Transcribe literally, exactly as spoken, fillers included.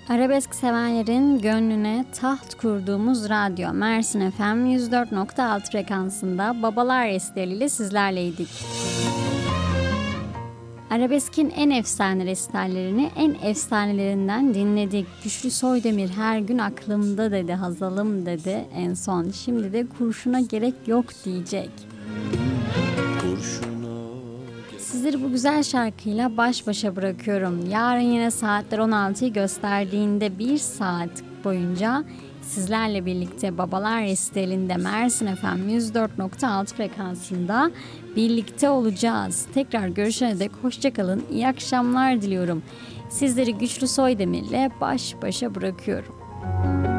Arabesk severlerin gönlüne taht kurduğumuz radyo Mersin F M yüz dört nokta altı frekansında Babalar Resitaliyle sizlerleydik. Arabesk'in en efsane resitallerini en efsanelerinden dinledik. Güçlü Soydemir her gün aklımda dedi, Hazalım dedi en son. Şimdi de kurşuna gerek yok diyecek. Sizleri bu güzel şarkıyla baş başa bırakıyorum. Yarın yine saatler on altıyı gösterdiğinde bir saat boyunca sizlerle birlikte Babalar Resitali'nde Mersin F M yüz dört nokta altı frekansında birlikte olacağız. Tekrar görüşene dek hoşçakalın. İyi akşamlar diliyorum. Sizleri Güçlü Soydemir'le baş başa bırakıyorum.